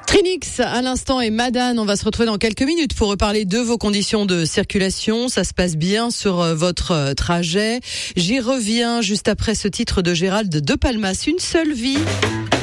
Trinix à l'instant et Madane, on va se retrouver dans quelques minutes pour reparler de vos conditions de circulation. Ça se passe bien sur votre trajet. J'y reviens juste après ce titre de Gérald de Palmas, Une seule vie.